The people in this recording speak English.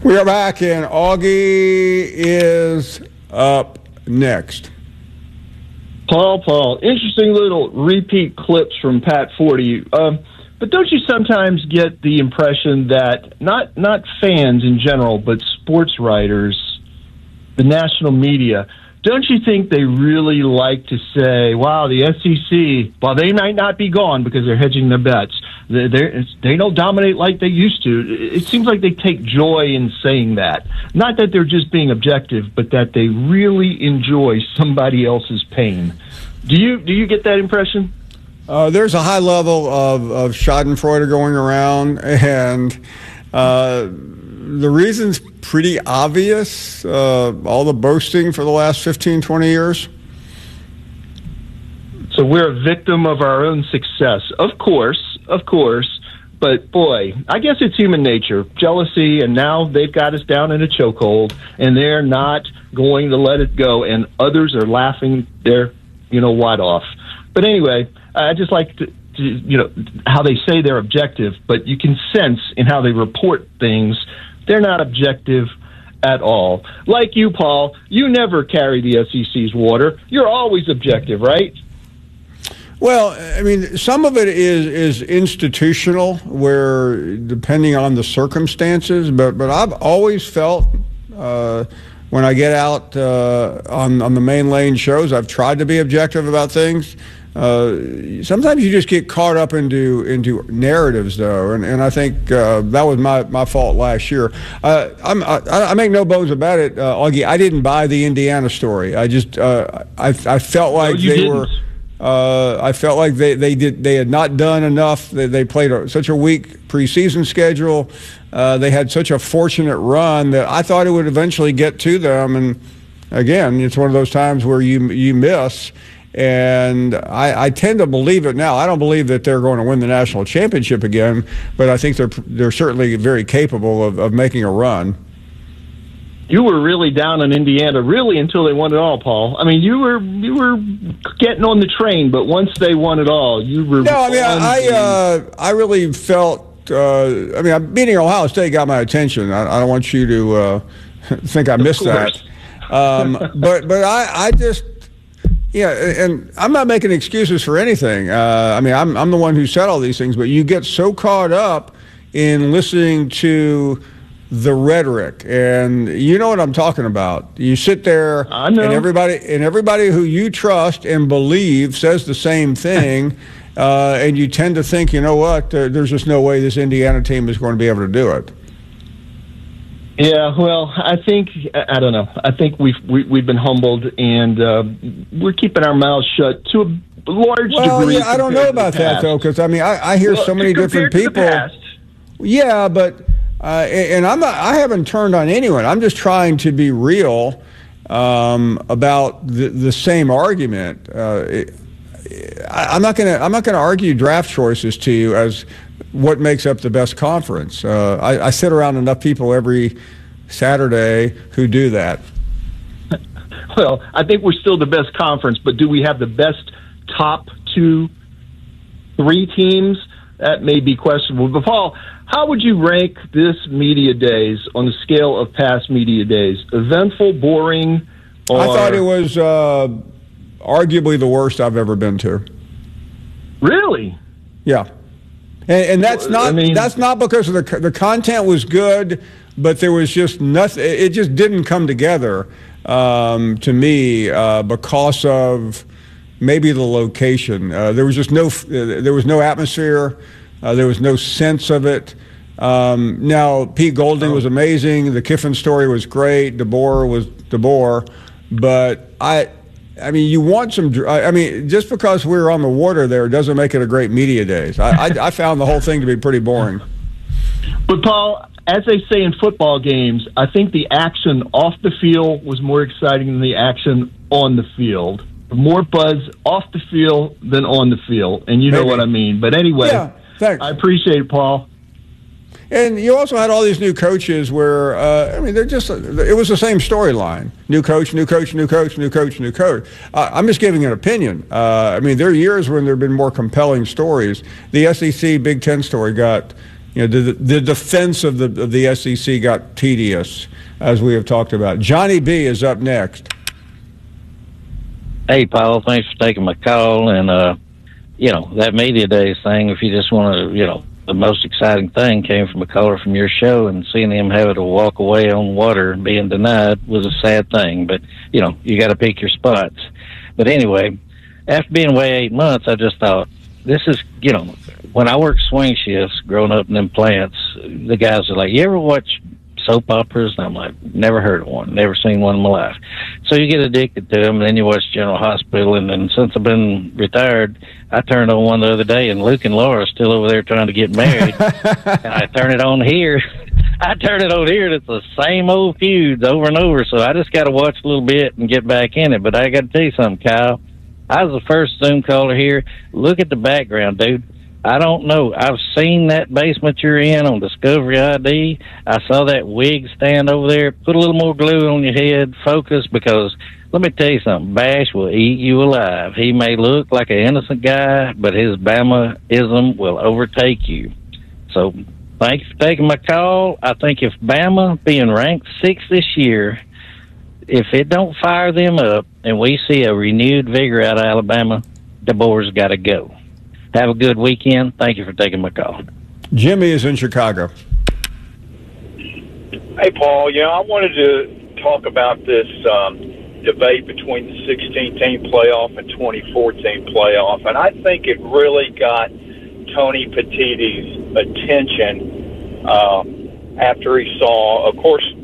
We are back, and Augie is up next. Paul, interesting little repeat clips from Pat Forty. But don't you sometimes get the impression that not fans in general, but sports writers, the national media, don't you think they really like to say, wow, the SEC, while they might not be gone because they're hedging their bets, they don't dominate like they used to. It seems like they take joy in saying that. Not that they're just being objective, but that they really enjoy somebody else's pain. Do you get that impression? There's a high level of schadenfreude going around, and the reason's pretty obvious. All the boasting for the last 15, 20 years. So we're a victim of our own success. Of course. But, boy, I guess it's human nature. Jealousy, and now they've got us down in a chokehold, and they're not going to let it go, and others are laughing their, wide off. But anyway, I just like to how they say they're objective, but you can sense in how they report things, they're not objective at all. Like you, Paul, you never carry the SEC's water. You're always objective, right? Well, I mean, some of it is institutional, where depending on the circumstances, but I've always felt when I get out on the main lane shows, I've tried to be objective about things. Sometimes you just get caught up into narratives, though, and I think that was my fault last year. I make no bones about it, Augie. I didn't buy the Indiana story. I just I felt like I felt like they had not done enough. They played such a weak preseason schedule. They had such a fortunate run that I thought it would eventually get to them. And again, it's one of those times where you miss. And I tend to believe it now. I don't believe that they're going to win the national championship again, but I think they're certainly very capable of making a run. You were really down on Indiana, really, until they won it all, Paul. I mean, you were getting on the train, but once they won it all, you were. No, I mean, I really felt. I mean, beating Ohio State got my attention. I don't want you to think I missed that. But I just. Yeah, and I'm not making excuses for anything. I mean, I'm the one who said all these things, but you get so caught up in listening to the rhetoric, and you know what I'm talking about. You sit there, and everybody who you trust and believe says the same thing, and you tend to think, you know what? There's just no way this Indiana team is going to be able to do it. Yeah, well, I don't know. I think we've been humbled, and we're keeping our mouths shut to a large degree. Well, yeah, I don't know about that, though, because, I mean, I hear so many different people. Yeah, but, and I haven't turned on anyone. I'm just trying to be real about the same argument. I'm not gonna argue draft choices to you as what makes up the best conference. I sit around enough people every Saturday who do that. Well, I think we're still the best conference, but do we have the best top 2-3 teams? That may be questionable. But, Paul, how would you rank this media days on the scale of past media days? Eventful, boring, or... I thought it was arguably the worst I've ever been to. Really? Yeah. And that's not that's not because of the content was good, but there was just nothing. It just didn't come together to me because of maybe the location. There was just no atmosphere. There was no sense of it. Now Pete Golding was amazing. The Kiffin story was great. DeBoer was DeBoer, but I mean, you want some. I mean, just because we were on the water there doesn't make it a great media days. I found the whole thing to be pretty boring. But, Paul, as they say in football games, I think the action off the field was more exciting than the action on the field. More buzz off the field than on the field, and you know what I mean. But anyway, thanks. I appreciate it, Paul. And you also had all these new coaches where, I mean, it was the same storyline. New coach, new coach, new coach, new coach, new coach. I'm just giving an opinion. I mean, there are years when there have been more compelling stories. The SEC Big Ten story got, the defense of the SEC got tedious, as we have talked about. Johnny B is up next. Hey, Paul, thanks for taking my call. And, that media days thing, if you just want to, the most exciting thing came from a caller from your show, and seeing him having to walk away on water and being denied was a sad thing. But, you got to pick your spots. But anyway, after being away 8 months, I just thought, this is, when I worked swing shifts growing up in them plants, the guys are like, you ever watch soap operas? And I'm like, never heard of one, never seen one in my life. So you get addicted to them, and then you watch General Hospital. And then since I've been retired, I turned on one the other day, and Luke and Laura are still over there trying to get married. And I turn it on here. And it's the same old feuds over and over. So I just got to watch a little bit and get back in it. But I got to tell you something, Kyle. I was the first Zoom caller here. Look at the background, dude. I don't know. I've seen that basement you're in on Discovery ID. I saw that wig stand over there. Put a little more glue on your head. Focus, because let me tell you something. Bash will eat you alive. He may look like an innocent guy, but his Bama-ism will overtake you. So thanks for taking my call. I think if Bama being ranked 6th this year, if it don't fire them up and we see a renewed vigor out of Alabama, the Boars got to go. Have a good weekend. Thank you for taking my call. Jimmy is in Chicago. Hey, Paul. I wanted to talk about this debate between the 16-team playoff and 2014 playoff, and I think it really got Tony Petitti's attention after he saw, of course,